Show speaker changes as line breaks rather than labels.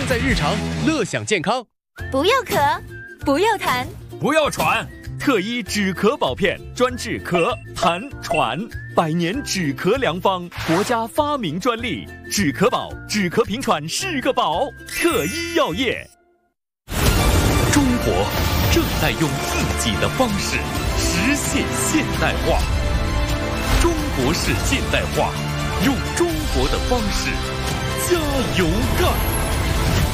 在日常，乐享健康。
不要咳，不要痰，
不要喘。特医止咳宝片，专治咳、痰、喘，100年止咳良方，国家发明专利。止咳宝，止咳平喘是个宝。特医药业。中国正在用自己的方式实现现代化。中国式现代化，用中国的方式加油干！